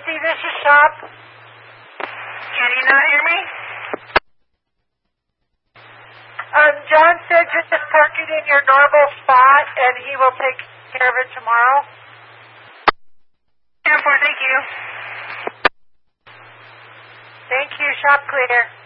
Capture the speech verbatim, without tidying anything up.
Nancy, this is Shop. Can you not hear me? Um, John said just park it in your normal spot, and he will take care of it tomorrow. ten four, thank you. Thank you. Shop clear.